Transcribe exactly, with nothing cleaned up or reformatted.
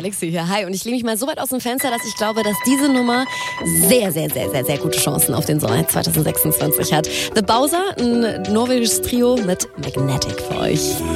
Alexi hier. Hi. Und ich lehne mich mal so weit aus dem Fenster, dass ich glaube, dass diese Nummer sehr, sehr, sehr, sehr, sehr gute Chancen auf den Sommer zwanzig sechsundzwanzig hat. The Bowser, ein norwegisches Trio mit Magnetic für euch.